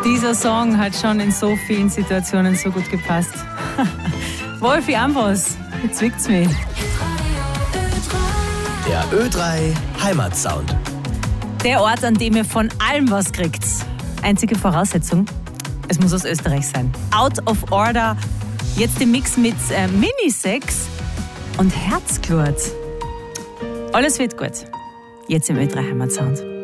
Dieser Song hat schon in so vielen Situationen so gut gepasst. Wolfi Ambros, jetzt zwickt's mich. Der Ö3 Heimatsound. Der Ort, an dem ihr von allem was kriegt. Einzige Voraussetzung, es muss aus Österreich sein. Out of Order, jetzt im Mix mit Minisex und Herzglut. Alles wird gut. Jetzt im Ö3 Heimatsound.